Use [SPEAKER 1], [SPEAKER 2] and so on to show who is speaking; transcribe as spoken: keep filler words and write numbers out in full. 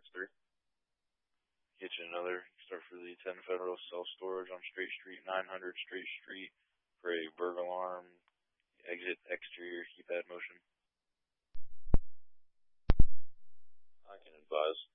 [SPEAKER 1] That's three. Get you another. Start for the ten Federal Self-Storage on Straight Street, nine hundred Straight Street for a burglar alarm. Exit exterior keypad motion.
[SPEAKER 2] I can advise.